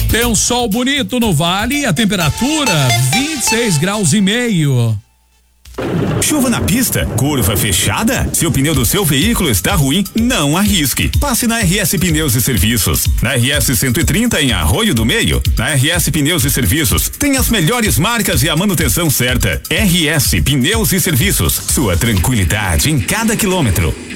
Tem um sol bonito no vale, a temperatura 26 graus e meio. Chuva na pista, curva fechada? Se o pneu do seu veículo está ruim, não arrisque. Passe na RS Pneus e Serviços. Na RS 130 em Arroio do Meio. Na RS Pneus e Serviços tem as melhores marcas e a manutenção certa. RS Pneus e Serviços. Sua tranquilidade em cada quilômetro.